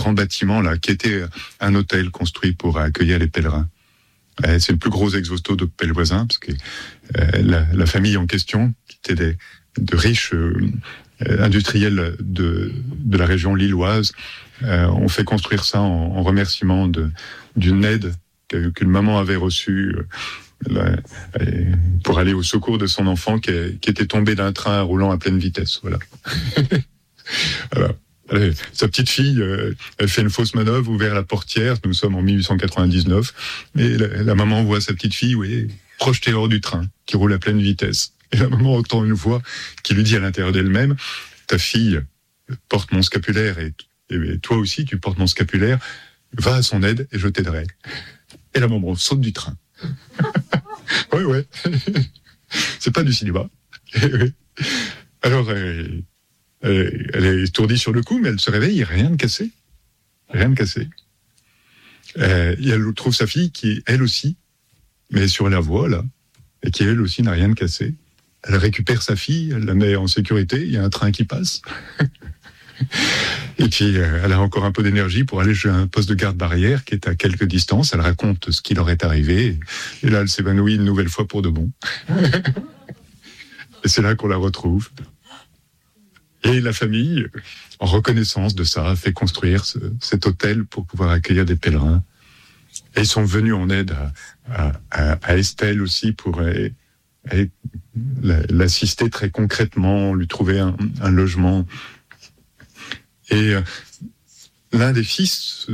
grand bâtiment là, qui était un hôtel construit pour accueillir les pèlerins. C'est le plus gros ex-voto de Pellevoisin, parce que la famille en question, qui était de riches industriels de la région lilloise, ont fait construire ça en remerciement d'une aide qu'une maman avait reçue pour aller au secours de son enfant qui était tombé d'un train roulant à pleine vitesse. Voilà. Voilà. Sa petite fille, elle fait une fausse manœuvre, ouvert la portière, nous sommes en 1899, et la maman voit sa petite fille, projetée hors du train, qui roule à pleine vitesse. Et la maman entend une voix qui lui dit à l'intérieur d'elle-même, ta fille porte mon scapulaire, et toi aussi tu portes mon scapulaire, va à son aide et je t'aiderai. Et la maman saute du train. Ouais. C'est pas du cinéma. Alors, elle est étourdie sur le coup, mais elle se réveille, rien de cassé. Rien de cassé. Et elle trouve sa fille qui, elle aussi, mais sur la voie, là, et qui, elle aussi, n'a rien de cassé. Elle récupère sa fille, elle la met en sécurité, il y a un train qui passe. Et puis, elle a encore un peu d'énergie pour aller chez un poste de garde-barrière qui est à quelques distances. Elle raconte ce qui leur est arrivé. Et là, elle s'évanouit une nouvelle fois pour de bon. Et c'est là qu'on la retrouve. Et la famille, en reconnaissance de ça, fait construire cet hôtel pour pouvoir accueillir des pèlerins. Et ils sont venus en aide à Estelle aussi pour l'assister très concrètement, lui trouver un logement. Et l'un des fils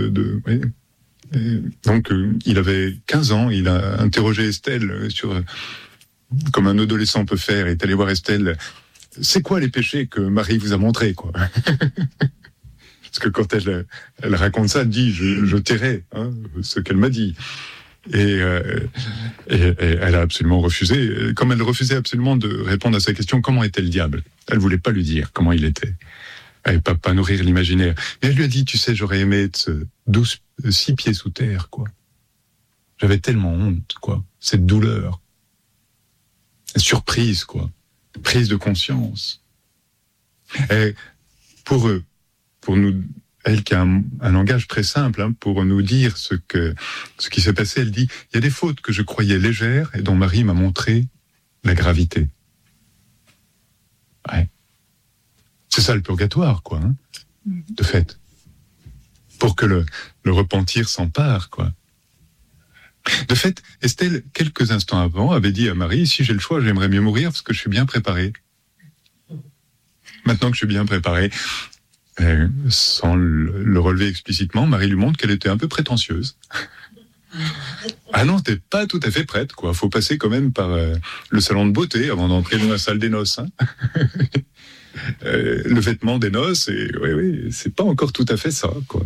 donc il avait 15 ans, il a interrogé Estelle comme un adolescent peut faire, et est allé voir Estelle. C'est quoi les péchés que Marie vous a montrés, quoi? Parce que quand elle raconte ça, elle dit je tairai ce qu'elle m'a dit. Et elle a absolument refusé. Comme elle refusait absolument de répondre à sa question, comment était le diable? Elle voulait pas lui dire comment il était. Elle pas nourrir l'imaginaire. Mais elle lui a dit, tu sais, j'aurais aimé être 6 pieds sous terre, quoi. J'avais tellement honte, quoi. Cette douleur. Surprise, quoi. Prise de conscience. Et pour nous, elle qui a un langage très simple, pour nous dire ce qui s'est passé, elle dit, il y a des fautes que je croyais légères et dont Marie m'a montré la gravité. Ouais. C'est ça le purgatoire, quoi, de fait. Pour que le repentir s'empare, quoi. De fait, Estelle, quelques instants avant, avait dit à Marie, si j'ai le choix, j'aimerais mieux mourir parce que je suis bien préparée. Maintenant que je suis bien préparée, sans le relever explicitement, Marie lui montre qu'elle était un peu prétentieuse. Ah non, t'es pas tout à fait prête, quoi. Faut passer quand même par le salon de beauté avant d'entrer dans la salle des noces, le vêtement des noces, et oui, c'est pas encore tout à fait ça, quoi.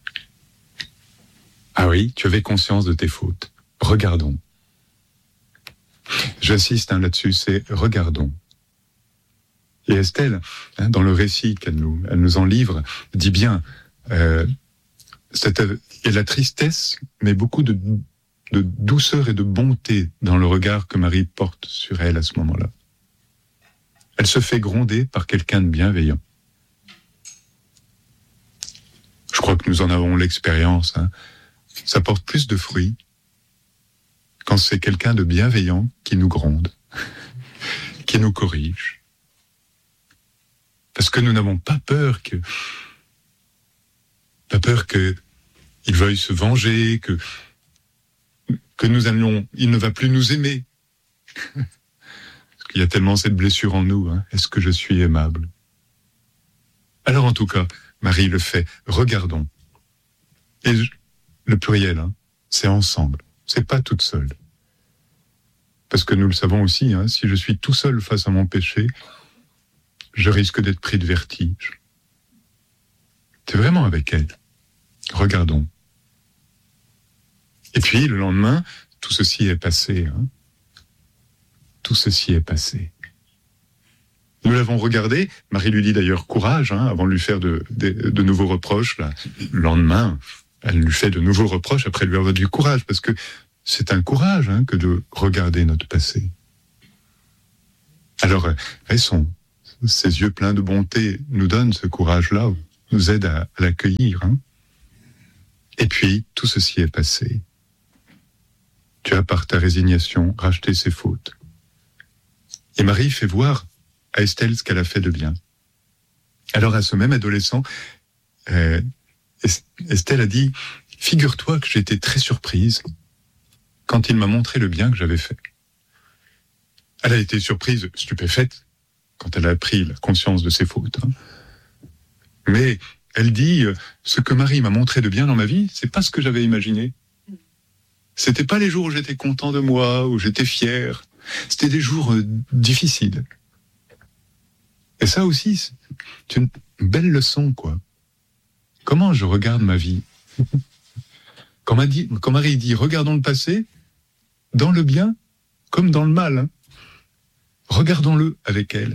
Ah oui, tu avais conscience de tes fautes. Regardons. J'insiste là-dessus, c'est regardons. Et Estelle, dans le récit qu'elle nous en livre, dit bien, il y a la tristesse, mais beaucoup de douceur et de bonté dans le regard que Marie porte sur elle à ce moment-là. Elle se fait gronder par quelqu'un de bienveillant. Je crois que nous en avons l'expérience. Ça porte plus de fruits quand c'est quelqu'un de bienveillant qui nous gronde, qui nous corrige. Parce que nous n'avons pas peur qu'il veuille se venger, que il ne va plus nous aimer. Parce qu'il y a tellement cette blessure en nous. Est-ce que je suis aimable? Alors en tout cas, Marie le fait. Regardons. Et le pluriel, c'est ensemble. C'est pas toute seule. Parce que nous le savons aussi, si je suis tout seul face à mon péché, je risque d'être pris de vertige. C'est vraiment avec elle. Regardons. Et puis, le lendemain, tout ceci est passé. Tout ceci est passé. Nous l'avons regardé. Marie lui dit d'ailleurs courage, avant de lui faire de nouveaux reproches. Là. Le lendemain, elle lui fait de nouveaux reproches après lui avoir du courage, parce que c'est un courage que de regarder notre passé. Alors, ses yeux pleins de bonté nous donnent ce courage-là nous aide à l'accueillir. Hein. Et puis, tout ceci est passé. Tu as, par ta résignation, racheté ses fautes. Et Marie fait voir à Estelle ce qu'elle a fait de bien. Alors, à ce même adolescent, Estelle a dit, « Figure-toi que j'ai été très surprise quand il m'a montré le bien que j'avais fait. » Elle a été surprise, stupéfaite, quand elle a pris la conscience de ses fautes. Hein. Mais elle dit, ce que Marie m'a montré de bien dans ma vie, c'est pas ce que j'avais imaginé. C'était pas les jours où j'étais content de moi, où j'étais fier. C'était des jours difficiles. Et ça aussi, c'est une belle leçon, quoi. Comment je regarde ma vie? Quand Marie dit, regardons le passé, dans le bien comme dans le mal. Hein. Regardons-le avec elle.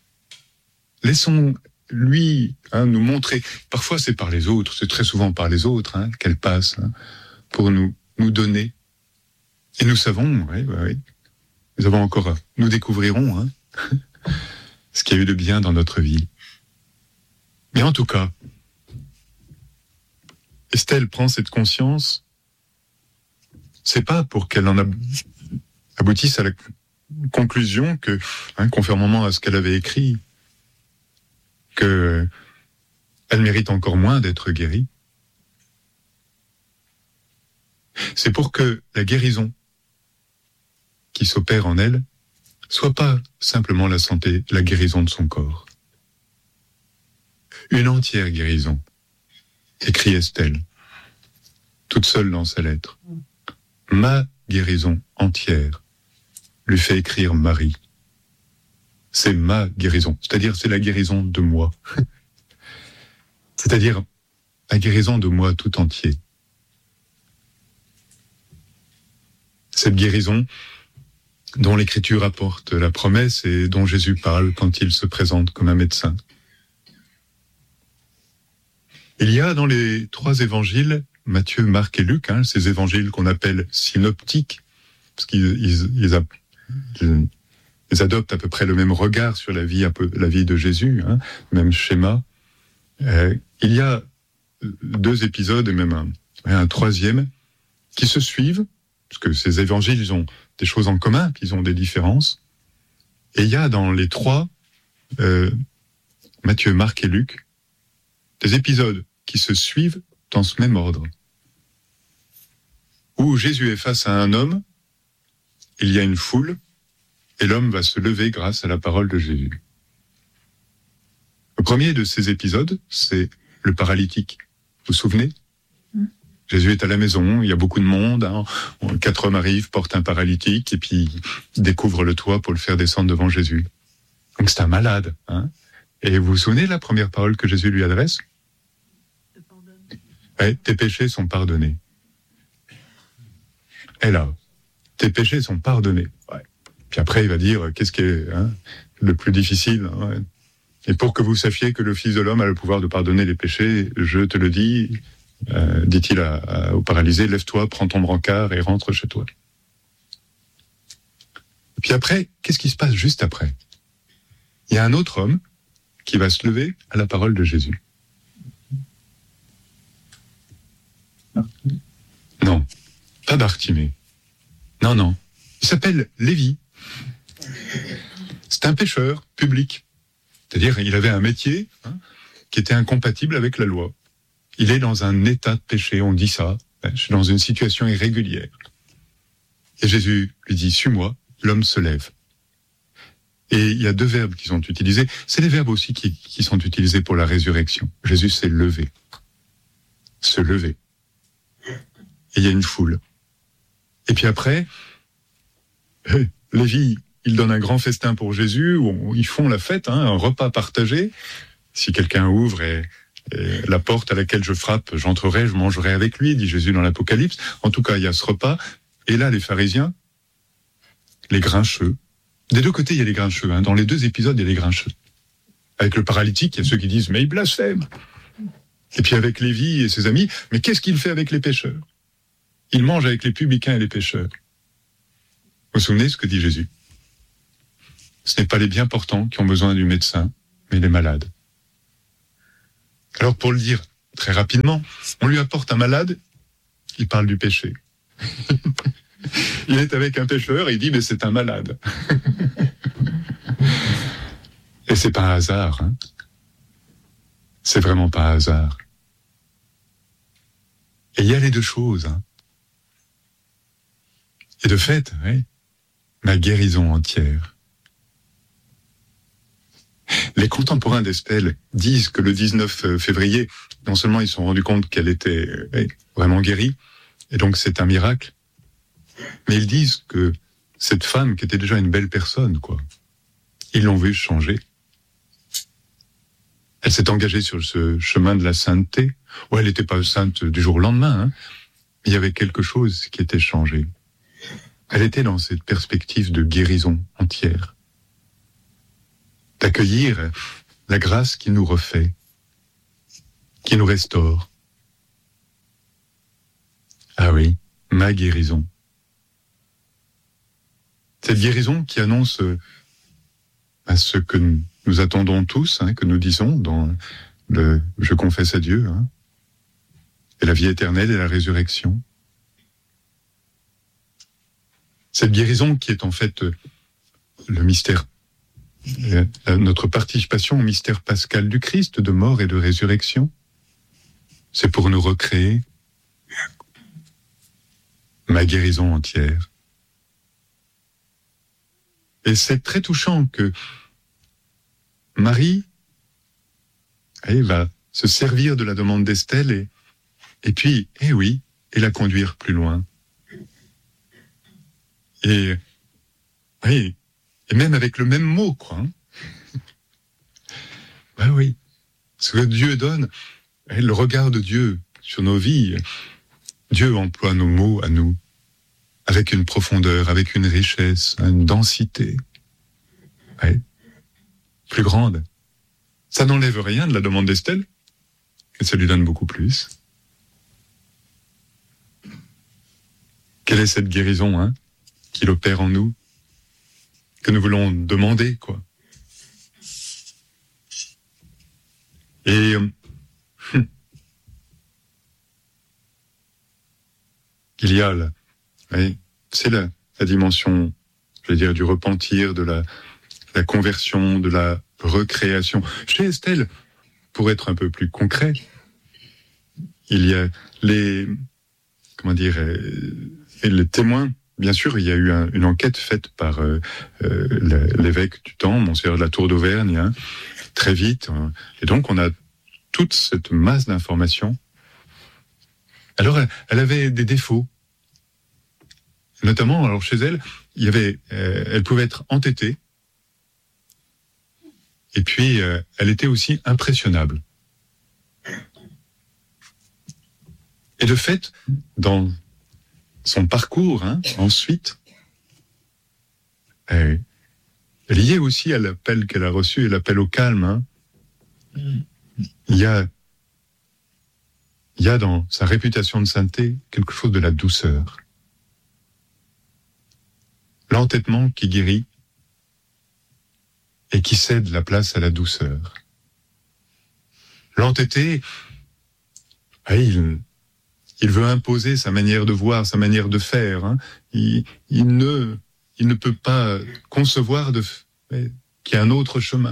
Laissons-lui nous montrer. Parfois, c'est par les autres, c'est très souvent par les autres qu'elle passe pour nous donner. Et nous savons, nous avons encore, nous découvrirons ce qu'il y a eu de bien dans notre vie. Mais en tout cas, Estelle prend cette conscience, c'est pas pour qu'elle en aboutisse à la conclusion que, conformément à ce qu'elle avait écrit, qu'elle mérite encore moins d'être guérie. C'est pour que la guérison qui s'opère en elle soit pas simplement la guérison de son corps. Une entière guérison, écrit Estelle, toute seule dans sa lettre. Ma guérison entière, lui fait écrire Marie. C'est ma guérison, c'est-à-dire c'est la guérison de moi. C'est-à-dire la guérison de moi tout entier. Cette guérison dont l'Écriture apporte la promesse et dont Jésus parle quand il se présente comme un médecin. Il y a dans les 3 évangiles, Matthieu, Marc et Luc, ces évangiles qu'on appelle synoptiques, parce qu'ils adoptent à peu près le même regard sur la vie de Jésus, même schéma. Il y a 2 épisodes et même un 3e qui se suivent, parce que ces évangiles, ils ont des choses en commun, puis ils ont des différences. Et il y a dans les 3, Matthieu, Marc et Luc, des épisodes qui se suivent dans ce même ordre. Où Jésus est face à un homme, il y a une foule, et l'homme va se lever grâce à la parole de Jésus. Le premier de ces épisodes, c'est le paralytique. Vous vous souvenez ? Jésus est à la maison, il y a beaucoup de monde, 4 hommes arrivent, portent un paralytique, et puis découvrent le toit pour le faire descendre devant Jésus. Donc c'est un malade. Et vous vous souvenez de la première parole que Jésus lui adresse ? Tes péchés sont pardonnés. Et là, tes péchés sont pardonnés. Puis après, il va dire, qu'est-ce qui est le plus difficile Et pour que vous sachiez que le Fils de l'homme a le pouvoir de pardonner les péchés, je te le dis, dit-il au paralysé, lève-toi, prends ton brancard et rentre chez toi. Et puis après, qu'est-ce qui se passe juste après ? Il y a un autre homme qui va se lever à la parole de Jésus. Non, pas Bartimée. Non. Il s'appelle Lévi. C'est un pécheur public. C'est-à-dire, il avait un métier qui était incompatible avec la loi. Il est dans un état de péché, on dit ça. Je suis dans une situation irrégulière. Et Jésus lui dit, suis-moi, l'homme se lève. Et il y a 2 verbes qui sont utilisés. C'est les verbes aussi qui sont utilisés pour la résurrection. Jésus s'est levé. Se lever. Et il y a une foule. Et puis après, Lévi, il donne un grand festin pour Jésus, où ils font la fête, un repas partagé. Si quelqu'un ouvre et la porte à laquelle je frappe, j'entrerai, je mangerai avec lui, dit Jésus dans l'Apocalypse. En tout cas, il y a ce repas. Et là, les pharisiens, les grincheux. Des 2 côtés, il y a les grincheux. Dans les 2 épisodes, il y a les grincheux. Avec le paralytique, il y a ceux qui disent « mais il blasphème ». Et puis avec Lévi et ses amis, mais qu'est-ce qu'il fait avec les pécheurs ? Il mange avec les publicains et les pécheurs. Vous vous souvenez ce que dit Jésus ? Ce n'est pas les bien portants qui ont besoin du médecin, mais les malades. Alors pour le dire très rapidement, on lui apporte un malade, il parle du péché. Il est avec un pécheur, il dit mais c'est un malade. Et c'est pas un hasard, hein. C'est vraiment pas un hasard. Et il y a les deux choses, hein. Et de fait, oui, ma guérison entière. Les contemporains d'Estelle disent que le 19 février, non seulement ils se sont rendus compte qu'elle était vraiment guérie, et donc c'est un miracle, mais ils disent que cette femme, qui était déjà une belle personne, quoi, ils l'ont vue changer. Elle s'est engagée sur ce chemin de la sainteté. Ouais, elle n'était pas sainte du jour au lendemain, hein, mais il y avait quelque chose qui était changé. Elle était dans cette perspective de guérison entière, d'accueillir la grâce qui nous refait, qui nous restaure. Ah oui, ma guérison. Cette guérison qui annonce à ce que nous attendons tous, hein, que nous disons dans le « Je confesse à Dieu hein, », et la vie éternelle et la résurrection. Cette guérison qui est en fait le mystère, notre participation au mystère pascal du Christ, de mort et de résurrection, c'est pour nous recréer ma guérison entière. Et c'est très touchant que Marie va se servir de la demande d'Estelle et puis, oui, et la conduire plus loin. Et même avec le même mot, quoi. Hein. Ben oui, ce que Dieu donne, le regard de Dieu sur nos vies, Dieu emploie nos mots à nous, avec une profondeur, avec une richesse, une densité, plus grande. Ça n'enlève rien de la demande d'Estelle, mais ça lui donne beaucoup plus. Quelle est cette guérison, hein, qu'il opère en nous, que nous voulons demander, quoi. Et il y a c'est la dimension, je vais dire, du repentir, de la conversion, de la recréation. Chez Estelle, pour être un peu plus concret, il y a les témoins. Bien sûr, il y a eu une enquête faite par l'évêque du temps, Monseigneur de la Tour d'Auvergne, hein, très vite. Et donc, on a toute cette masse d'informations. Alors, elle avait des défauts. Notamment, alors chez elle, elle pouvait être entêtée. Et puis, elle était aussi impressionnable. Et de fait, dans son parcours, hein, ensuite, lié aussi à l'appel qu'elle a reçu et l'appel au calme, hein, il y a dans sa réputation de sainteté quelque chose de la douceur. L'entêtement qui guérit et qui cède la place à la douceur. L'entêté, il veut imposer sa manière de voir, sa manière de faire. Hein. Il ne peut pas concevoir qu'il y a un autre chemin.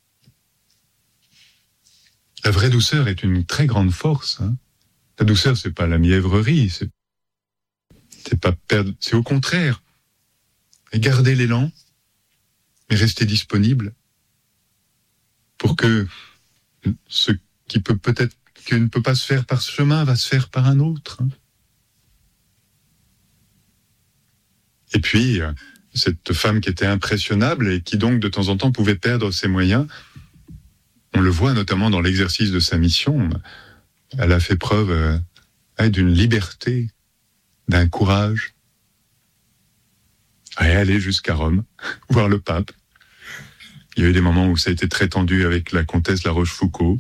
La vraie douceur est une très grande force. Hein. La douceur, c'est pas la mièvrerie, c'est pas perdre, c'est au contraire. Et garder l'élan, mais rester disponible pour que ce qui ne peut pas se faire par ce chemin va se faire par un autre. Et puis, cette femme qui était impressionnable et qui donc de temps en temps pouvait perdre ses moyens, on le voit notamment dans l'exercice de sa mission, elle a fait preuve d'une liberté, d'un courage, à aller jusqu'à Rome, voir le pape. Il y a eu des moments où ça a été très tendu avec la comtesse La Rochefoucauld.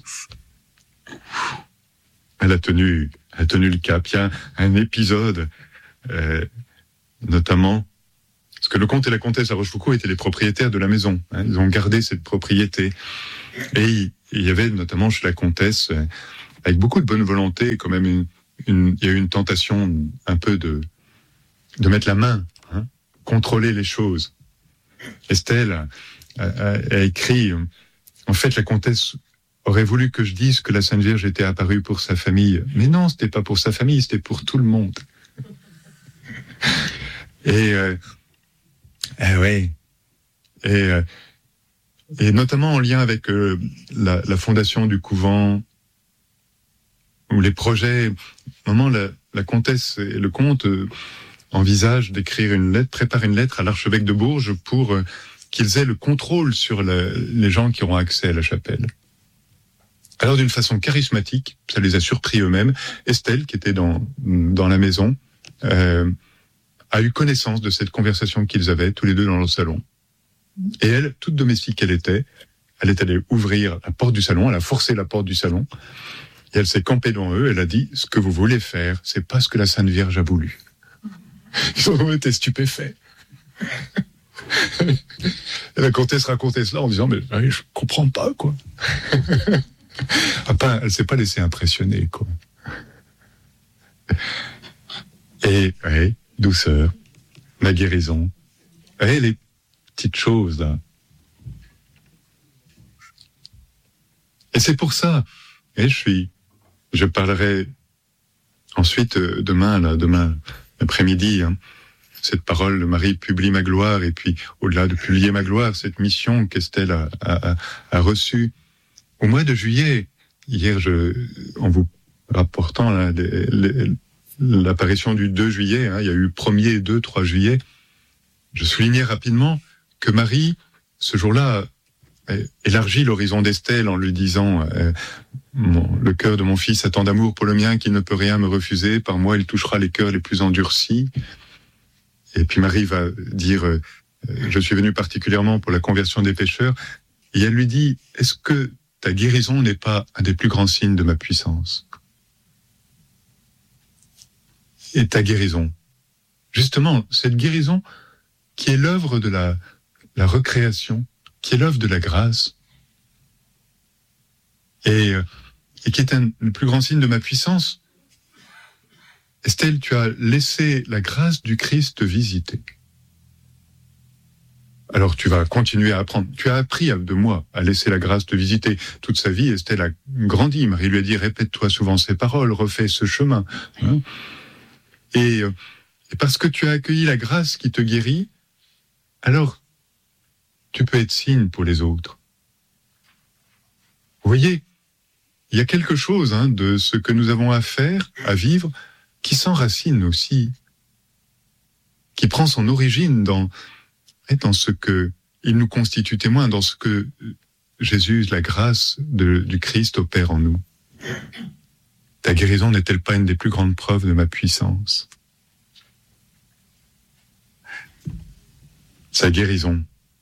Elle a tenu le cap. Il y a un épisode, notamment, parce que le comte et la comtesse La Rochefoucauld étaient les propriétaires de la maison. Hein, ils ont gardé cette propriété. Et il y avait notamment chez la comtesse, avec beaucoup de bonne volonté, quand même, il y a eu une tentation un peu de mettre la main, hein, contrôler les choses. Estelle a écrit, en fait, la comtesse aurait voulu que je dise que la Sainte Vierge était apparue pour sa famille. Mais non, c'était pas pour sa famille, c'était pour tout le monde. Ouais. Et notamment en lien avec la fondation du couvent, ou les projets. Vraiment, la comtesse et le comte envisagent d'écrire une lettre, préparent une lettre à l'archevêque de Bourges pour qu'ils aient le contrôle sur les gens qui auront accès à la chapelle. Alors, d'une façon charismatique, ça les a surpris eux-mêmes. Estelle, qui était dans la maison, a eu connaissance de cette conversation qu'ils avaient tous les deux dans le salon. Et elle, toute domestique qu'elle est allée ouvrir la porte du salon, elle a forcé la porte du salon, et elle s'est campée devant eux, elle a dit, ce que vous voulez faire, c'est pas ce que la Sainte Vierge a voulu. Ils ont été stupéfaits. Et la comtesse racontait cela en disant, mais je comprends pas, quoi. Enfin, elle s'est pas laissée impressionner, quoi. Et, ouais, douceur, la guérison, et les petites choses, là. Et c'est pour ça, et je parlerai ensuite demain après-midi, hein, cette parole de Marie publie ma gloire, et puis au-delà de publier ma gloire, cette mission qu'Estelle a reçue au mois de juillet. Hier, en vous rapportant là, l'apparition du 2 juillet, hein, il y a eu 1er, 2, 3 juillet, je soulignais rapidement que Marie, ce jour-là, élargit l'horizon d'Estelle en lui disant le cœur de mon fils a tant d'amour pour le mien qu'il ne peut rien me refuser. Par moi, il touchera les cœurs les plus endurcis. Et puis Marie va dire je suis venue particulièrement pour la conversion des pécheurs. Et elle lui dit, est-ce que ta guérison n'est pas un des plus grands signes de ma puissance? Et ta guérison, justement, cette guérison qui est l'œuvre de la recréation, qui est l'œuvre de la grâce, et qui est le plus grand signe de ma puissance. Estelle, tu as laissé la grâce du Christ te visiter. Alors tu vas continuer à apprendre. Tu as appris de moi à laisser la grâce te visiter. Toute sa vie, Estelle a grandi. Marie lui a dit, répète-toi souvent ces paroles, refais ce chemin. Hein, et parce que tu as accueilli la grâce qui te guérit, alors tu peux être signe pour les autres. Vous voyez, il y a quelque chose de ce que nous avons à faire, à vivre, qui s'enracine aussi, qui prend son origine dans ce que il nous constitue témoin, dans ce que Jésus, la grâce du Christ opère en nous. Ta guérison n'est-elle pas une des plus grandes preuves de ma puissance? Sa guérison.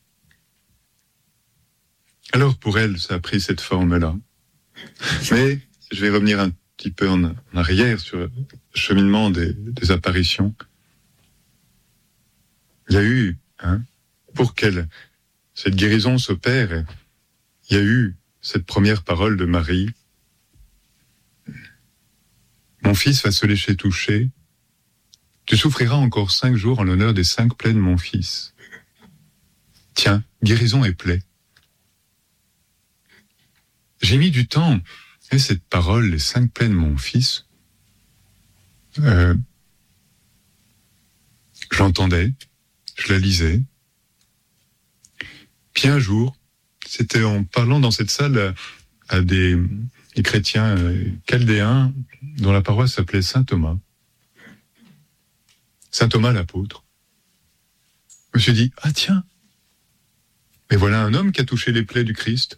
Alors pour elle, ça a pris cette forme-là. Mais je vais revenir un petit peu en arrière sur le cheminement des apparitions. Il y a eu, pour que cette guérison s'opère, il y a eu cette première parole de Marie. Mon fils va se lécher toucher. Tu souffriras encore 5 jours en l'honneur des 5 plaies de mon fils. Tiens, guérison et plaies. J'ai mis du temps, et cette parole, les 5 plaies de mon fils, je l'entendais, je la lisais. Puis un jour, c'était en parlant dans cette salle à des chrétiens chaldéens dont la paroisse s'appelait Saint Thomas. Saint Thomas l'apôtre. Je me suis dit, ah tiens, mais voilà un homme qui a touché les plaies du Christ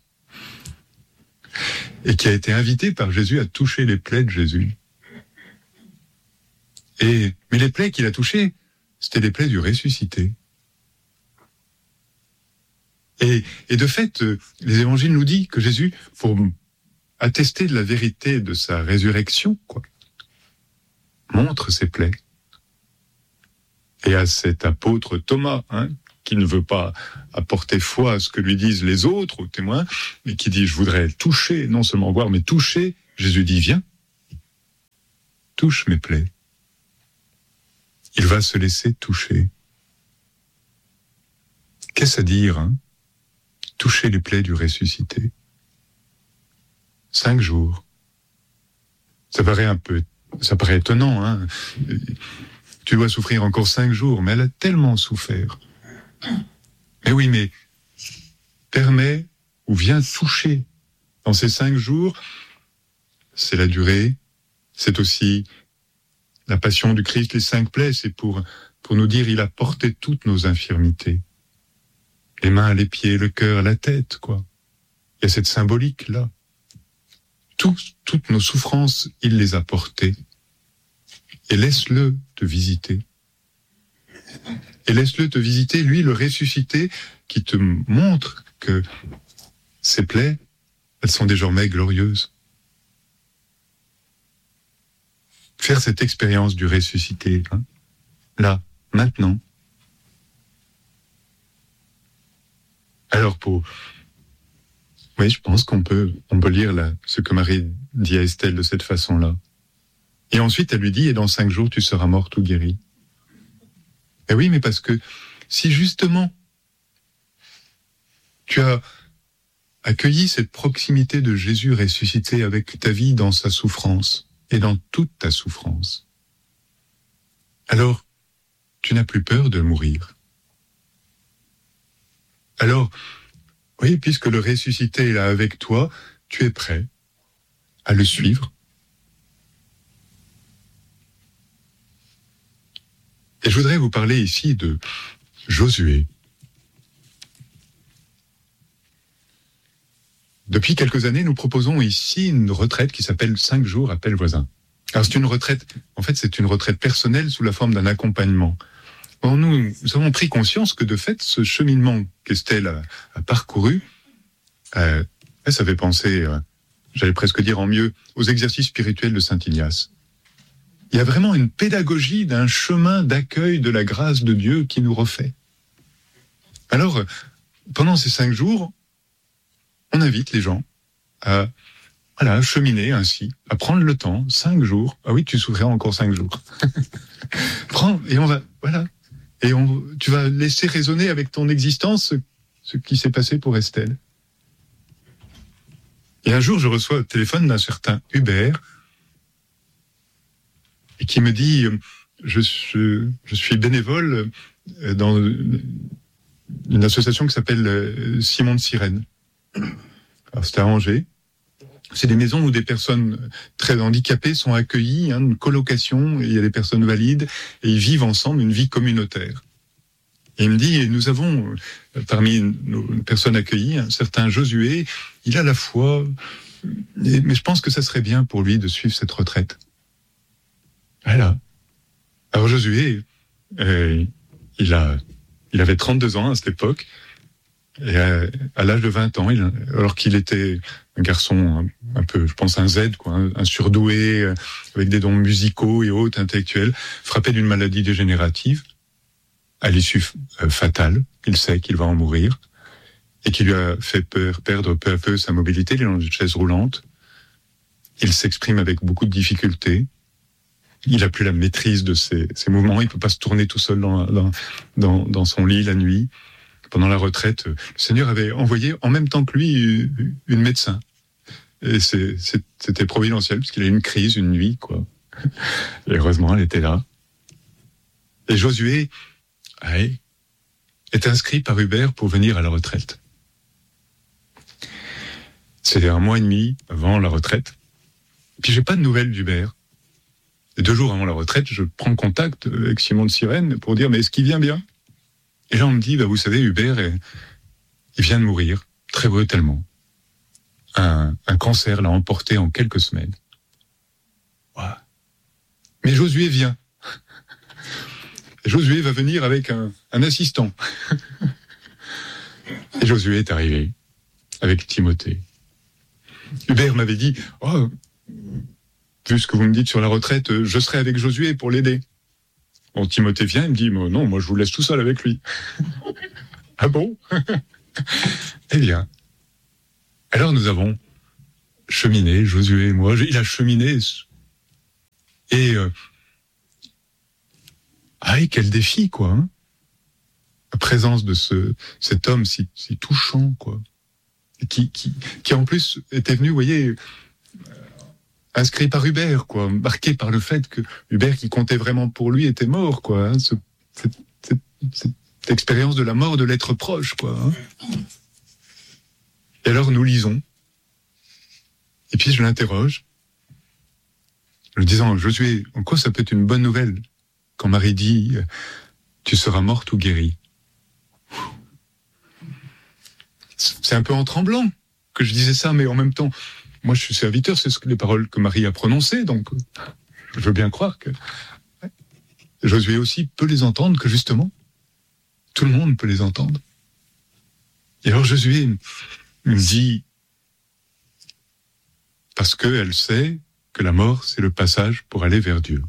et qui a été invité par Jésus à toucher les plaies de Jésus. Mais les plaies qu'il a touchées, c'était les plaies du ressuscité. Et de fait, les évangiles nous disent que Jésus, pour attester de la vérité de sa résurrection, montre ses plaies. Et à cet apôtre Thomas, qui ne veut pas apporter foi à ce que lui disent les autres, aux témoins, mais qui dit « je voudrais toucher, non seulement voir, mais toucher », Jésus dit « viens, touche mes plaies ». Il va se laisser toucher. Qu'est-ce à dire, hein? Toucher les plaies du ressuscité. 5 jours. Ça paraît étonnant, hein? Tu dois souffrir encore 5 jours, mais elle a tellement souffert. Mais oui, mais permet ou vient toucher dans ces 5 jours, c'est la durée, c'est aussi la passion du Christ, les 5 plaies, c'est pour nous dire il a porté toutes nos infirmités. Les mains, les pieds, le cœur, la tête, quoi. Il y a cette symbolique-là. Toutes nos souffrances, il les a portées. Et laisse-le te visiter. Et laisse-le te visiter, lui, le ressuscité, qui te montre que ces plaies, elles sont désormais glorieuses. Faire cette expérience du ressuscité, hein, là, maintenant. Alors oui, je pense qu'on peut lire là, ce que Marie dit à Estelle de cette façon-là. Et ensuite, elle lui dit, et dans 5 jours, tu seras morte ou guérie. Et oui, mais parce que si justement, tu as accueilli cette proximité de Jésus ressuscité avec ta vie dans sa souffrance et dans toute ta souffrance, alors tu n'as plus peur de mourir. Alors, oui, puisque le ressuscité est là avec toi, tu es prêt à le suivre. Et je voudrais vous parler ici de Josué. Depuis quelques années, nous proposons ici une retraite qui s'appelle 5 jours appel voisin. Alors c'est une retraite, en fait c'est une retraite personnelle sous la forme d'un accompagnement. Or, nous avons pris conscience que de fait, ce cheminement qu'Estelle a parcouru, ça fait penser, j'allais presque dire en mieux, aux exercices spirituels de Saint Ignace. Il y a vraiment une pédagogie d'un chemin d'accueil de la grâce de Dieu qui nous refait. Alors, pendant ces 5 jours, on invite les gens à cheminer ainsi, à prendre le temps, 5 jours. Ah oui, tu souffriras encore 5 jours. Prends, et on va, voilà. Et tu vas laisser résonner avec ton existence ce qui s'est passé pour Estelle. Et un jour, je reçois le téléphone d'un certain Hubert, et qui me dit, je suis bénévole dans une association qui s'appelle Simon de Sirène. Alors c'est à Angers. C'est des maisons où des personnes très handicapées sont accueillies, une colocation, et il y a des personnes valides, et ils vivent ensemble une vie communautaire. Et il me dit, et nous avons, parmi nos personnes accueillies, un certain Josué, il a la foi, mais je pense que ça serait bien pour lui de suivre cette retraite. Voilà. Alors Josué, il avait 32 ans à cette époque, et à l'âge de 20 ans, alors qu'il était un garçon un peu, je pense, un Z, quoi, un surdoué, avec des dons musicaux et autres, intellectuels, frappé d'une maladie dégénérative, à l'issue fatale, il sait qu'il va en mourir, et qui lui a fait perdre peu à peu sa mobilité. Il est dans une chaise roulante, il s'exprime avec beaucoup de difficultés, il n'a plus la maîtrise de ses mouvements, il ne peut pas se tourner tout seul dans son lit la nuit. Pendant la retraite, le Seigneur avait envoyé en même temps que lui une médecin. Et c'était providentiel, parce qu'il a eu une crise une nuit, quoi. Et heureusement, elle était là. Et Josué est inscrit par Hubert pour venir à la retraite. C'était 1 mois et demi avant la retraite. Puis j'ai pas de nouvelles d'Hubert. Et 2 jours avant la retraite, je prends contact avec Simon de Sirène pour dire, mais est-ce qu'il vient bien? Et là, on me dit, vous savez, Hubert, il vient de mourir, très brutalement. Un cancer l'a emporté en quelques semaines. Wow. Mais Josué vient. Et Josué va venir avec un assistant. Et Josué est arrivé avec Timothée. Hubert m'avait dit, vu ce que vous me dites sur la retraite, je serai avec Josué pour l'aider. Bon, Timothée vient, il me dit, non, moi je vous laisse tout seul avec lui. Ah bon? Eh bien, alors nous avons cheminé, Josué et moi. Il a cheminé. Et quel défi, quoi. Hein, la présence de cet homme si touchant, quoi. Qui en plus était venu, vous voyez, inscrit par Hubert, quoi, marqué par le fait que Hubert, qui comptait vraiment pour lui, était mort, quoi. Hein, cette expérience de la mort de l'être proche, quoi. Hein. Et alors nous lisons. Et puis je l'interroge, lui disant, Josué, en quoi ça peut être une bonne nouvelle quand Marie dit, tu seras morte ou guérie? C'est un peu en tremblant que je disais ça, mais en même temps, moi je suis serviteur, c'est les paroles que Marie a prononcées, donc je veux bien croire que Josué aussi peut les entendre, que justement, tout le monde peut les entendre. Et alors Josué me dit, parce qu'elle sait que la mort, c'est le passage pour aller vers Dieu.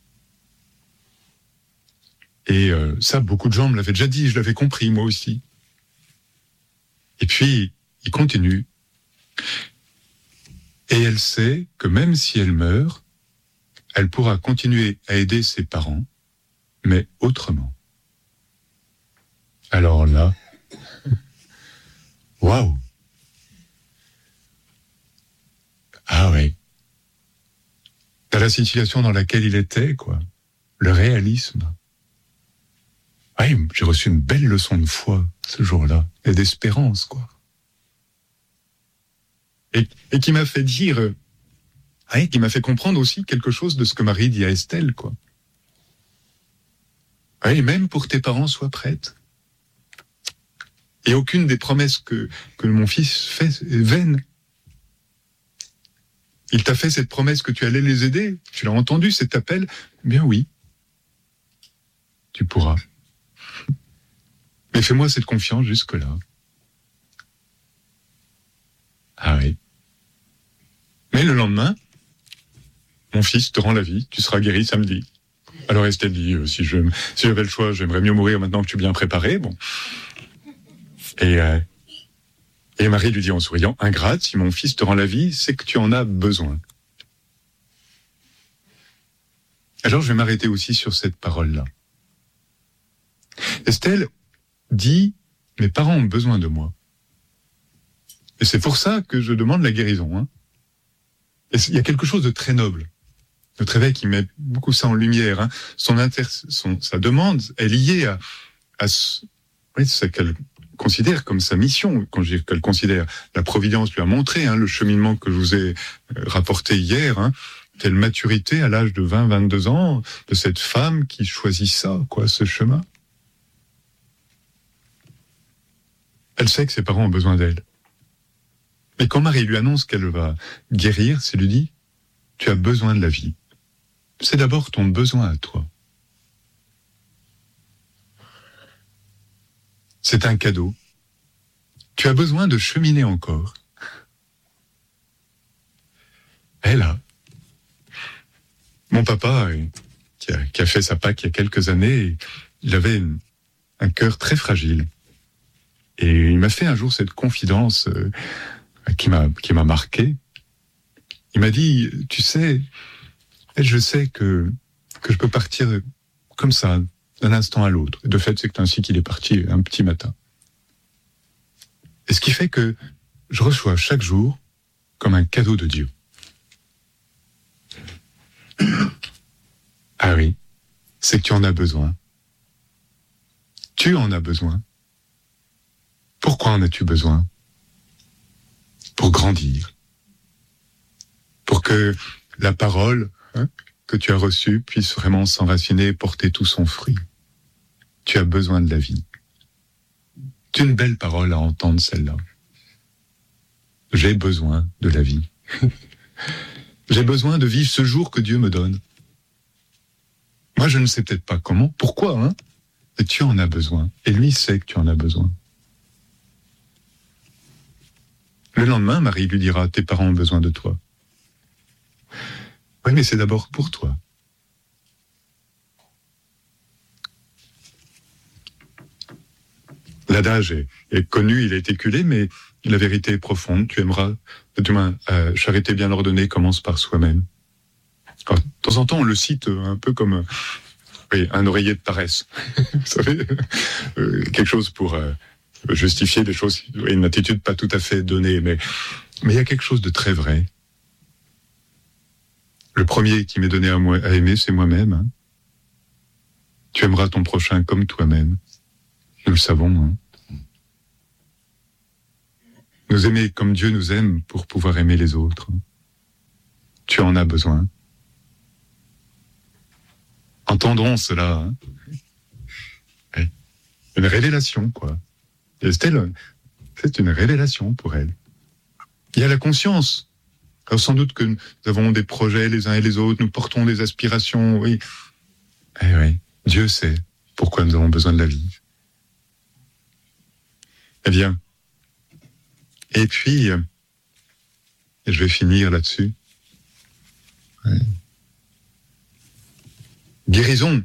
Et ça, beaucoup de gens me l'avaient déjà dit, je l'avais compris, moi aussi. Et puis, il continue. Et elle sait que même si elle meurt, elle pourra continuer à aider ses parents, mais autrement. Alors là, waouh! Ah ouais. Dans la situation dans laquelle il était, quoi. Le réalisme. Oui, j'ai reçu une belle leçon de foi ce jour-là, et d'espérance, quoi. Et qui m'a fait dire, qui m'a fait comprendre aussi quelque chose de ce que Marie dit à Estelle, quoi. Oui, même pour tes parents, sois prête. Et aucune des promesses que mon fils fait est vaine. Il t'a fait cette promesse que tu allais les aider. Tu l'as entendu, cet appel. Eh bien oui, tu pourras. Mais fais-moi cette confiance jusque-là. Ah oui. Mais le lendemain, mon fils te rend la vie, tu seras guéri samedi. Alors Estelle dit, si j'avais le choix, j'aimerais mieux mourir maintenant que tu es bien préparé. Bon. Et Marie lui dit en souriant, ingrate, si mon fils te rend la vie, c'est que tu en as besoin. Alors je vais m'arrêter aussi sur cette parole-là. Estelle dit, mes parents ont besoin de moi. Et c'est pour ça que je demande la guérison. Hein. Et il y a quelque chose de très noble. Notre évêque, il met beaucoup ça en lumière. Hein. Sa demande est liée à ce qu'elle considère comme sa mission. Quand je dis qu'elle considère, la Providence lui a montré le cheminement que je vous ai rapporté hier. Hein. Telle maturité à l'âge de 20-22 ans de cette femme qui choisit ça, quoi, ce chemin. Elle sait que ses parents ont besoin d'elle. Mais quand Marie lui annonce qu'elle va guérir, c'est lui dit, tu as besoin de la vie. C'est d'abord ton besoin à toi. C'est un cadeau. Tu as besoin de cheminer encore. Et là, mon papa, qui a fait sa Pâque il y a quelques années, il avait un cœur très fragile. Et il m'a fait un jour cette confidence qui m'a marqué. Il m'a dit, tu sais, je sais que je peux partir comme ça, d'un instant à l'autre. De fait, c'est ainsi qu'il est parti un petit matin. Et ce qui fait que je reçois chaque jour comme un cadeau de Dieu. Ah oui, c'est que tu en as besoin. Tu en as besoin. Pourquoi en as-tu besoin? Pour grandir. Pour que la parole que tu as reçue puisse vraiment s'enraciner et porter tout son fruit. Tu as besoin de la vie. C'est une belle parole à entendre, celle-là. J'ai besoin de la vie. J'ai besoin de vivre ce jour que Dieu me donne. Moi, je ne sais peut-être pas comment, pourquoi, mais tu en as besoin. Et lui sait que tu en as besoin. Le lendemain, Marie lui dira, tes parents ont besoin de toi. Oui, mais c'est d'abord pour toi. L'adage est connu, il est éculé, mais la vérité est profonde. Tu aimeras, charité bien ordonnée commence par soi-même. Alors, de temps en temps, on le cite un peu comme un oreiller de paresse. Vous savez, quelque chose pour justifier des choses, une attitude pas tout à fait donnée, mais il y a quelque chose de très vrai. Le premier qui m'est donné à aimer, c'est moi-même. Hein. Tu aimeras ton prochain comme toi-même. Nous le savons. Hein. Nous aimer comme Dieu nous aime pour pouvoir aimer les autres. Tu en as besoin. Entendrons cela. Hein. Une révélation, quoi. Et Estelle, c'est une révélation pour elle. Il y a la conscience. Alors sans doute que nous avons des projets les uns et les autres, nous portons des aspirations, oui. Eh oui, Dieu sait pourquoi nous avons besoin de la vie. Eh bien, et puis, je vais finir là-dessus. Ouais. Guérison.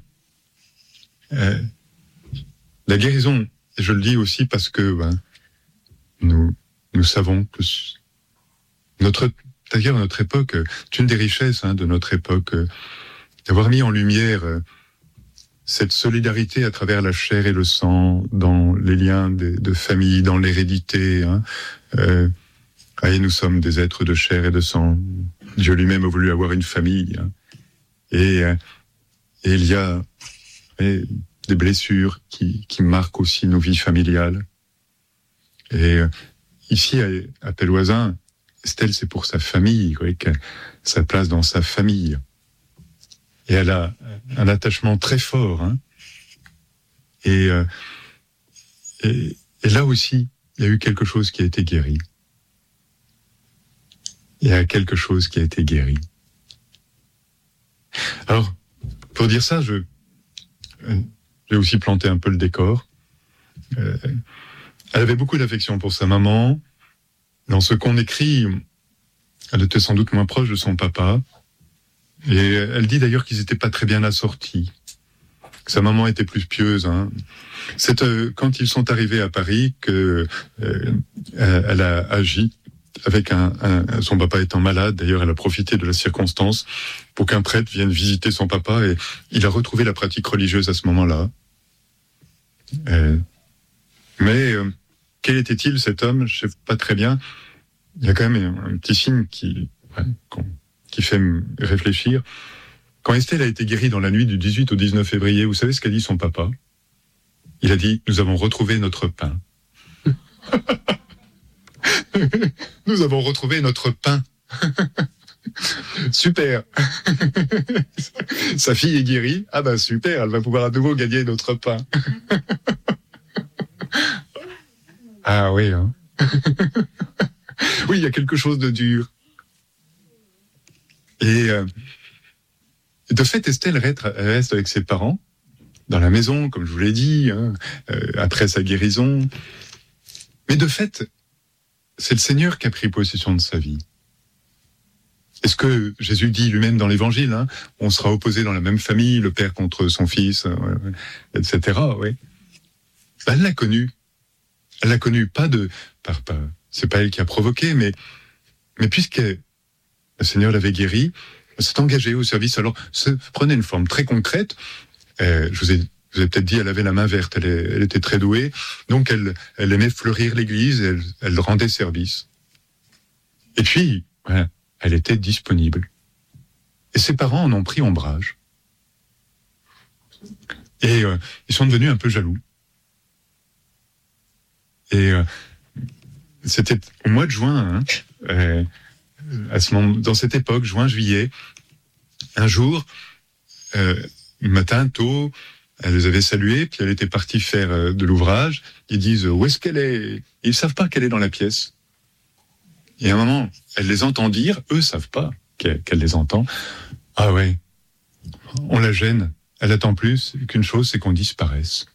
La guérison, je le dis aussi parce que nous savons que d'ailleurs, notre époque, c'est une des richesses de notre époque, d'avoir mis en lumière cette solidarité à travers la chair et le sang, dans les liens de famille, dans l'hérédité. Et nous sommes des êtres de chair et de sang. Dieu lui-même a voulu avoir une famille. Hein. Et il y a des blessures qui marquent aussi nos vies familiales. Et ici, à Pelvoisin, Estelle, c'est pour sa famille, sa place dans sa famille. Et elle a un attachement très fort. Hein. Et là aussi, il y a eu quelque chose qui a été guéri. Il y a quelque chose qui a été guéri. Alors, pour dire ça, j'ai aussi planté un peu le décor. Elle avait beaucoup d'affection pour sa maman. Dans ce qu'on écrit, elle était sans doute moins proche de son papa. Et elle dit d'ailleurs qu'ils n'étaient pas très bien assortis. Sa maman était plus pieuse. Hein. C'est quand ils sont arrivés à Paris que elle a agi avec son papa étant malade. D'ailleurs, elle a profité de la circonstance pour qu'un prêtre vienne visiter son papa et il a retrouvé la pratique religieuse à ce moment-là. Mais quel était-il, cet homme? Je ne sais pas très bien. Il y a quand même un petit signe qui fait me réfléchir. Quand Estelle a été guérie dans la nuit du 18 au 19 février, vous savez ce qu'a dit son papa? Il a dit, nous avons retrouvé notre pain. Nous avons retrouvé notre pain. Super. Sa fille est guérie. Ah ben super, elle va pouvoir à nouveau gagner notre pain. Ah oui, hein. Oui, il y a quelque chose de dur. Et de fait, Estelle reste avec ses parents, dans la maison, comme je vous l'ai dit, hein, après sa guérison. Mais de fait, c'est le Seigneur qui a pris possession de sa vie. Est-ce que Jésus dit lui-même dans l'Évangile, hein, on sera opposés dans la même famille, le père contre son fils, etc. Oui. Elle l'a connu. Elle l'a connu, c'est pas elle qui a provoqué, mais puisque le Seigneur l'avait guérie, elle s'est engagée au service. Alors, ça prenait une forme très concrète. Je vous ai peut-être dit, elle avait la main verte, elle était très douée, donc elle aimait fleurir l'église, elle rendait service. Et puis, elle était disponible. Et ses parents en ont pris ombrage. Et ils sont devenus un peu jaloux. Et c'était au mois de juin, hein, à ce moment, dans cette époque, juin-juillet, un jour, le matin, tôt, elle les avait salués, puis elle était partie faire de l'ouvrage. Ils disent, où est-ce qu'elle est? Ils ne savent pas qu'elle est dans la pièce. Et à un moment, elle les entend dire, eux ne savent pas qu'elle les entend. Ah ouais, on la gêne. Elle attend plus qu'une chose, c'est qu'on disparaisse.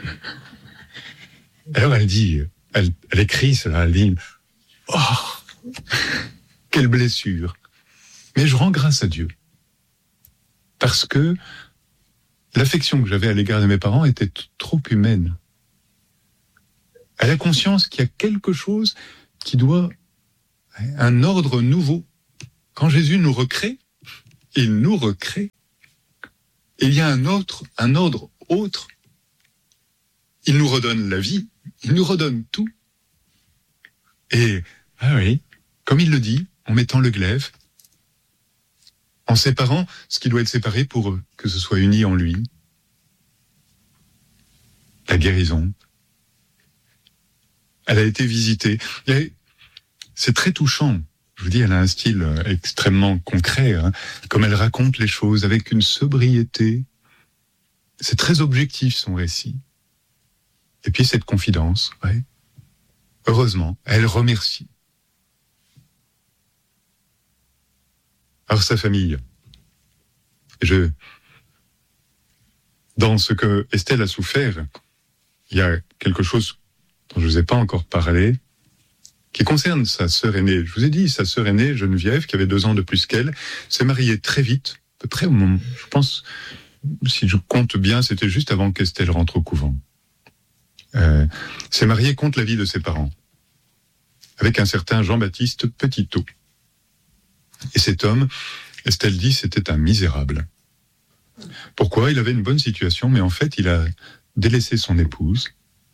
Alors elle dit, elle écrit cela, elle dit, oh, quelle blessure. Mais je rends grâce à Dieu. Parce que l'affection que j'avais à l'égard de mes parents était trop humaine. Elle a conscience qu'il y a quelque chose qui doit, un ordre nouveau. Quand Jésus nous recrée, il nous recrée. Il y a un ordre autre. Il nous redonne la vie, il nous redonne tout. Et, ah oui, comme il le dit, en mettant le glaive, en séparant ce qui doit être séparé pour que ce soit uni en lui. La guérison. Elle a été visitée. C'est très touchant. Je vous dis, elle a un style extrêmement concret, hein, comme elle raconte les choses avec une sobriété. C'est très objectif, son récit. Et puis cette confidence, ouais. Heureusement, elle remercie. Alors sa famille. Dans ce que Estelle a souffert, il y a quelque chose dont je ne vous ai pas encore parlé, qui concerne sa sœur aînée. Je vous ai dit, sa sœur aînée, Geneviève, qui avait 2 ans de plus qu'elle, s'est mariée très vite, à peu près au moment, je pense, si je compte bien, c'était juste avant qu'Estelle rentre au couvent. S'est mariée contre l'avis de ses parents, avec un certain Jean-Baptiste Petitot. Et cet homme, Estelle dit, c'était un misérable. Pourquoi ? Il avait une bonne situation, mais en fait, il a délaissé son épouse.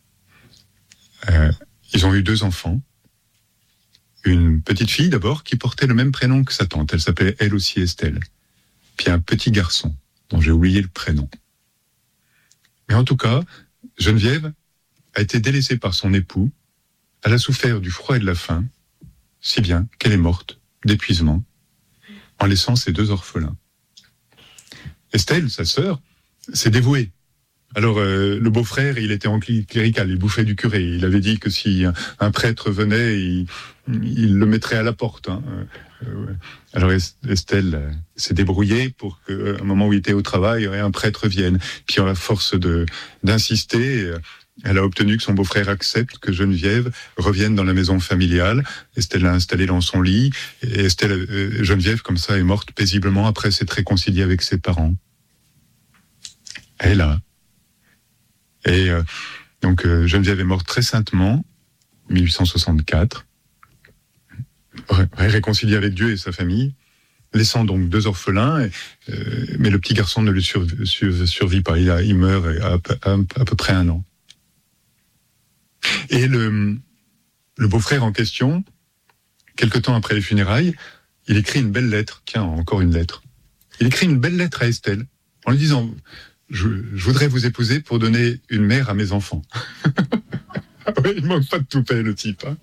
Ils ont eu 2 enfants. Une petite fille d'abord qui portait le même prénom que sa tante. Elle s'appelait elle aussi Estelle. Puis un petit garçon dont j'ai oublié le prénom. Mais en tout cas, Geneviève a été délaissée par son époux. Elle a souffert du froid et de la faim, si bien qu'elle est morte d'épuisement, en laissant ses 2 orphelins. Estelle, sa sœur, s'est dévouée. Alors, le beau-frère, il était en clérical, il bouffait du curé. Il avait dit que si un prêtre venait, il le mettrait à la porte. Hein. Alors, Estelle s'est débrouillée pour qu'à un moment où il était au travail, un prêtre vienne. Puis, à la force d'insister, elle a obtenu que son beau-frère accepte que Geneviève revienne dans la maison familiale. Estelle l'a installée dans son lit. Et Geneviève, comme ça, est morte paisiblement après s'être réconciliée avec ses parents. Elle a. Et donc Geneviève est morte très saintement, 1864, réconciliée avec Dieu et sa famille, laissant donc 2 orphelins, mais le petit garçon ne lui survit pas, il meurt à peu près 1 an. Et le beau-frère en question, quelque temps après les funérailles, il écrit une belle lettre, tiens, encore une lettre, il écrit une belle lettre à Estelle, en lui disant... Je voudrais vous épouser pour donner une mère à mes enfants. Oui, il manque pas de toupet, le type. Hein.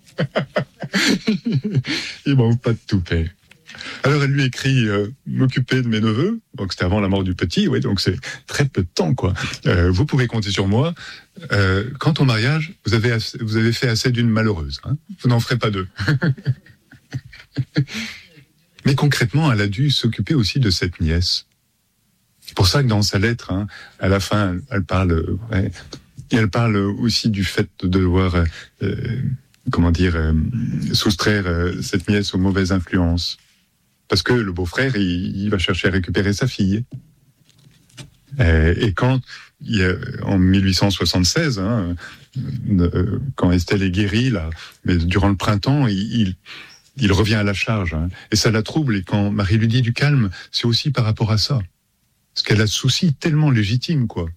Il manque pas de toupet. Alors elle lui écrit m'occuper de mes neveux. Donc c'était avant la mort du petit. Oui, donc c'est très peu de temps, quoi. Vous pouvez compter sur moi. Quant au mariage, vous avez fait assez d'une malheureuse. Hein. Vous n'en ferez pas 2. Mais concrètement, elle a dû s'occuper aussi de cette nièce. C'est pour ça que dans sa lettre, hein, à la fin, elle parle aussi du fait de devoir, soustraire cette nièce aux mauvaises influences. Parce que le beau-frère, il va chercher à récupérer sa fille. Et quand, en 1876, hein, quand Estelle est guérie, là, mais durant le printemps, il revient à la charge. Hein, et ça la trouble. Et quand Marie lui dit du calme, c'est aussi par rapport à ça. Parce qu'elle a ce souci tellement légitime, quoi.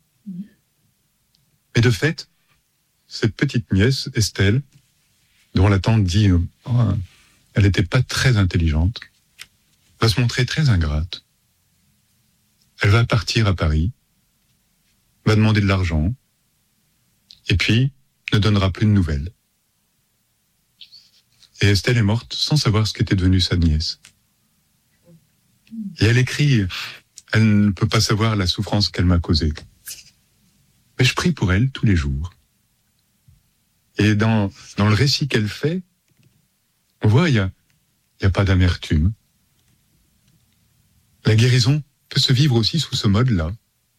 Mais de fait, cette petite nièce, Estelle, dont la tante dit elle n'était pas très intelligente, va se montrer très ingrate. Elle va partir à Paris, va demander de l'argent, et puis ne donnera plus de nouvelles. Et Estelle est morte sans savoir ce qu'était devenue sa nièce. Et elle écrit... Elle ne peut pas savoir la souffrance qu'elle m'a causée. Mais je prie pour elle tous les jours. Et dans le récit qu'elle fait, on voit, il y a pas d'amertume. La guérison peut se vivre aussi sous ce mode-là.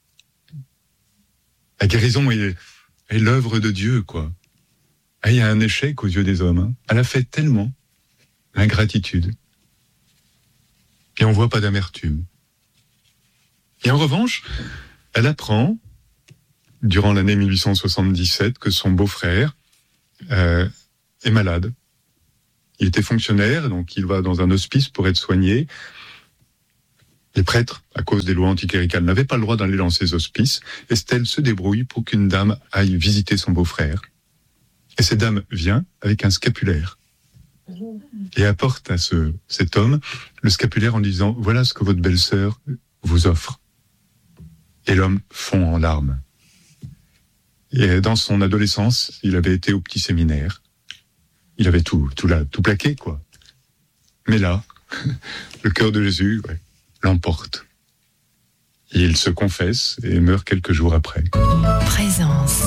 La guérison est l'œuvre de Dieu, quoi. Il y a un échec aux yeux des hommes. Hein. Elle a fait tellement l'ingratitude. Et on voit pas d'amertume. Et en revanche, elle apprend, durant l'année 1877, que son beau-frère est malade. Il était fonctionnaire, donc il va dans un hospice pour être soigné. Les prêtres, à cause des lois anticléricales, n'avaient pas le droit d'aller dans ces hospices. Estelle se débrouille pour qu'une dame aille visiter son beau-frère. Et cette dame vient avec un scapulaire et apporte à cet homme le scapulaire en disant « Voilà ce que votre belle-sœur vous offre ». Et l'homme fond en larmes. Et dans son adolescence, il avait été au petit séminaire. Il avait tout plaqué, quoi. Mais là, le cœur de Jésus l'emporte. Et il se confesse et meurt quelques jours après. Présence.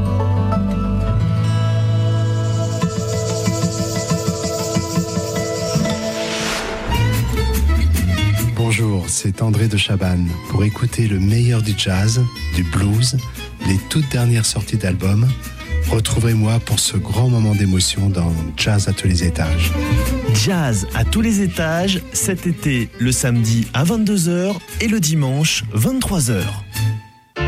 Bonjour, c'est André de Chabannes. Pour écouter le meilleur du jazz, du blues, les toutes dernières sorties d'albums, retrouvez-moi pour ce grand moment d'émotion dans Jazz à tous les étages. Jazz à tous les étages, cet été, le samedi à 22h et le dimanche 23h.